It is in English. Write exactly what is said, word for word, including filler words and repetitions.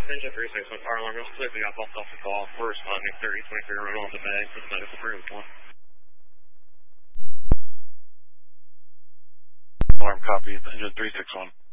Engine three six one, fire alarm, real quick, we got bumped off the call. We're responding, thirty twenty-three, run off the bag for the medical crew. Alarm copy, Engine three six one.